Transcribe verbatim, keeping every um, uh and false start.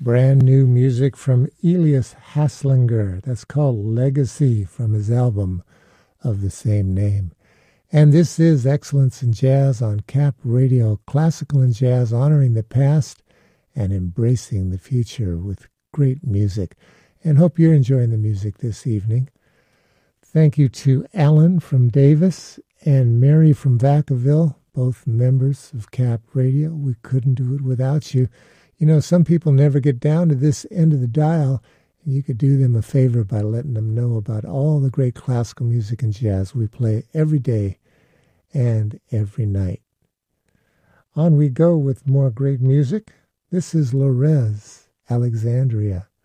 Brand new music from Elias Haslinger. That's called Legacy from his album of the same name. And this is Excellence in Jazz on Cap Radio, classical and jazz, honoring the past and embracing the future with great music. And hope you're enjoying the music this evening. Thank you to Alan from Davis and Mary from Vacaville, both members of Cap Radio. We couldn't do it without you. You know, some people never get down to this end of the dial, and you could do them a favor by letting them know about all the great classical music and jazz we play every day and every night. On we go with more great music. This is Lorez, Alexandria.